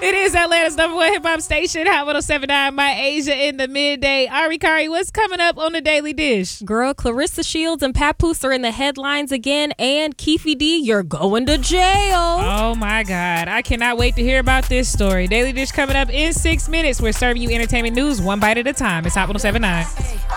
It is Atlanta's number one hip hop station, Hot 107.9, My Asia in the midday. Ari Kari, what's coming up on the Daily Dish? Girl, Clarissa Shields and Papoose are in the headlines again, and Keefe D, you're going to jail. Oh my God, I cannot wait to hear about this story. Daily Dish coming up in 6 minutes. We're serving you entertainment news one bite at a time. It's Hot 107.9.